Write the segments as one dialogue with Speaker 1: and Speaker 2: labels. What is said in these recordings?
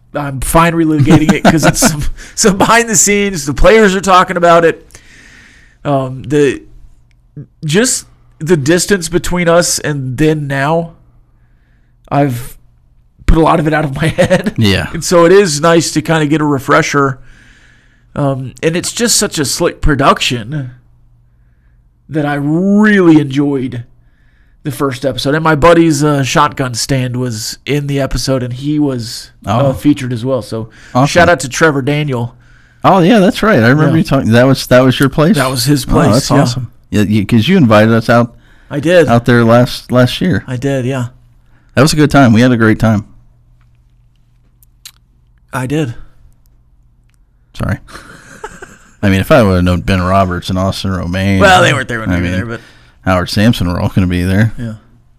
Speaker 1: I'm fine relitigating it because it's some behind the scenes. The players are talking about it. The distance between us and then now, I've put a lot of it out of my head.
Speaker 2: Yeah.
Speaker 1: And so it is nice to kind of get a refresher. And it's just such a slick production that I really enjoyed the first episode. And my buddy's shotgun stand was in the episode, and he was featured as well. So
Speaker 2: awesome.
Speaker 1: Shout out to Trevor Daniel.
Speaker 2: Oh, yeah, that's right. I remember you talking. That was your place?
Speaker 1: That was his place.
Speaker 2: Oh, that's awesome. Yeah, because you invited us out.
Speaker 1: I did.
Speaker 2: Out there last year.
Speaker 1: I did, yeah.
Speaker 2: That was a good time. We had a great time.
Speaker 1: I did.
Speaker 2: Sorry. I mean, if I would have known Ben Roberts and Austin Romaine.
Speaker 1: Well, they weren't there when we were there, but
Speaker 2: Howard Sampson were all going to be there.
Speaker 1: Yeah.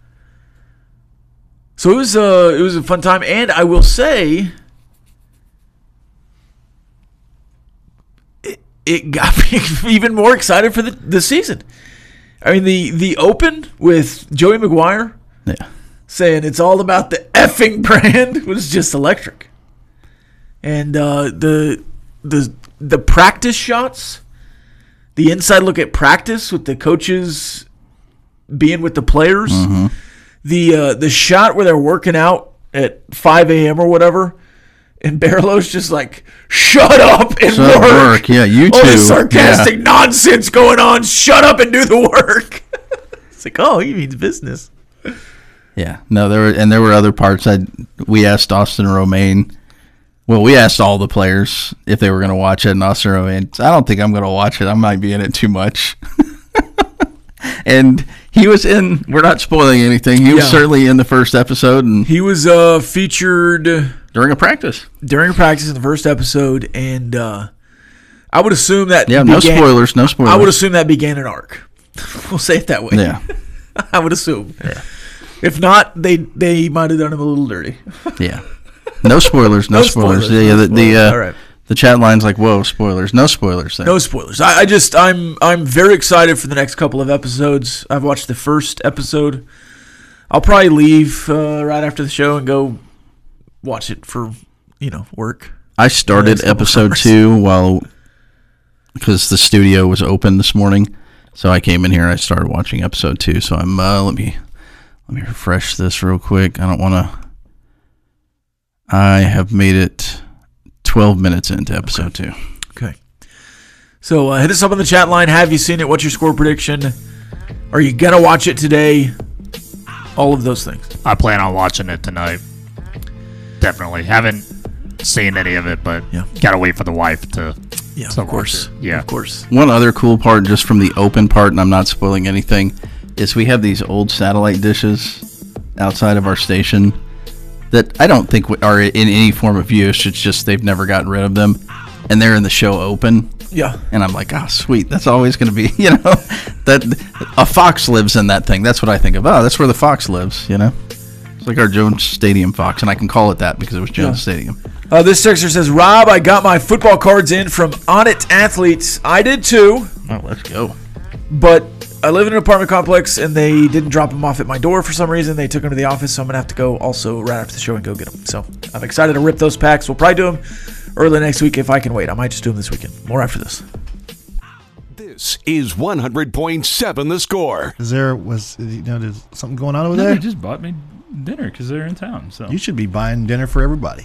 Speaker 1: So it was a fun time, and I will say, it got me even more excited for the season. I mean, the open with Joey Maguire, saying it's all about the effing brand was just electric, and the practice shots, the inside look at practice with the coaches being with the players, the shot where they're working out at 5 a.m. or whatever, and Barlow's just like, shut up and work.
Speaker 2: Yeah, you too.
Speaker 1: All this sarcastic nonsense going on. Shut up and do the work. It's like, oh, he means business.
Speaker 2: Yeah. No, there were other parts. We asked Austin Romaine. Well, we asked all the players if they were going to watch it, and Austin Romaine, I don't think I'm going to watch it. I might be in it too much. And he was in. We're not spoiling anything. He was certainly in the first episode, and
Speaker 1: he was featured
Speaker 2: during a practice.
Speaker 1: During a practice in the first episode, and I would assume that
Speaker 2: no spoilers.
Speaker 1: I would assume that began an arc. We'll say it that way.
Speaker 2: Yeah,
Speaker 1: I would assume.
Speaker 2: Yeah.
Speaker 1: If not, they might have done him a little dirty.
Speaker 2: Yeah. No spoilers. No spoilers. Yeah.
Speaker 1: All right.
Speaker 2: The chat line's like, whoa, spoilers. No spoilers. There.
Speaker 1: No spoilers. I'm very excited for the next couple of episodes. I've watched the first episode. I'll probably leave right after the show and go watch it for, work.
Speaker 2: I started episode 2 because the studio was open this morning. So I came in here and I started watching episode 2. So I'm let me refresh this real quick. I have made it 12 minutes into episode 2.
Speaker 1: Okay. So hit us up on the chat line. Have you seen it? What's your score prediction? Are you going to watch it today? All of those things.
Speaker 3: I plan on watching it tonight. Definitely. Haven't seen any of it, but got to wait for the wife to...
Speaker 1: Yeah, of course.
Speaker 3: Yeah.
Speaker 1: Of course.
Speaker 2: One other cool part just from the open part, and I'm not spoiling anything, is we have these old satellite dishes outside of our station that I don't think are in any form of use. It's just they've never gotten rid of them, and they're in the show open.
Speaker 1: Yeah.
Speaker 2: And I'm like, sweet. That's always going to be, that a fox lives in that thing. That's what I think of. Oh, that's where the fox lives, It's like our Jones Stadium fox, and I can call it that because it was Jones Stadium.
Speaker 1: This texter says, Rob, I got my football cards in from On It Athletes. I did too.
Speaker 2: Oh, let's go.
Speaker 1: But I live in an apartment complex, and they didn't drop them off at my door for some reason. They took them to the office, so I'm going to have to go also right after the show and go get them. So I'm excited to rip those packs. We'll probably do them early next week if I can wait. I might just do them this weekend. More after this.
Speaker 4: This is 100.7 The Score.
Speaker 5: There's something going on over there?
Speaker 6: They just bought me dinner because they're in town. So
Speaker 5: you should be buying dinner for everybody.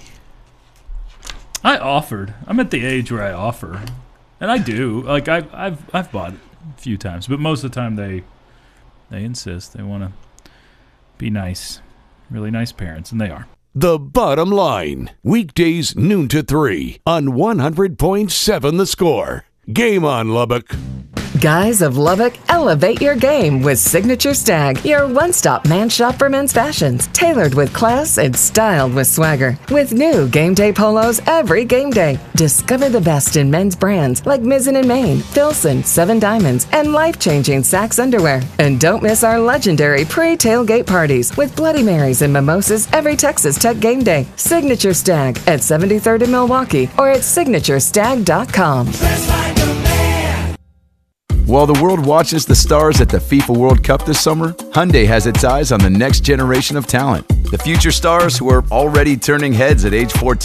Speaker 6: I offered. I'm at the age where I offer, and I do. Like I've bought a few times, but most of the time they insist. They want to be nice, really nice parents, and they are.
Speaker 4: The Bottom Line, weekdays noon to 3 on 100.7 The Score. Game on, Lubbock.
Speaker 7: Guys of Lubbock, elevate your game with Signature Stag, your one-stop man shop for men's fashions, tailored with class and styled with swagger. With new game day polos every game day. Discover the best in men's brands like Mizzen & Main, Filson, 7 Diamonds, and life-changing Saxe underwear. And don't miss our legendary pre-tailgate parties with Bloody Marys and mimosas every Texas Tech game day. Signature Stag at 73rd in Milwaukee or at signaturestag.com.
Speaker 8: While the world watches the stars at the FIFA World Cup this summer, Hyundai has its eyes on the next generation of talent. The future stars who are already turning heads at age 14.